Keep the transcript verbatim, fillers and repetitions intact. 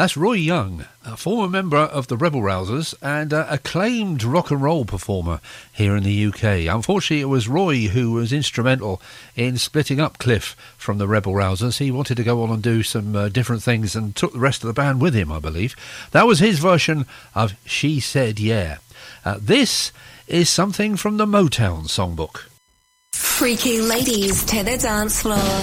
That's Roy Young, a former member of the Rebel Rousers and uh, acclaimed rock and roll performer here in the U K. Unfortunately, it was Roy who was instrumental in splitting up Cliff from the Rebel Rousers. He wanted to go on and do some uh, different things and took the rest of the band with him, I believe. That was his version of She Said Yeah. Uh, this is something from the Motown songbook. Freaky ladies to the dance floor.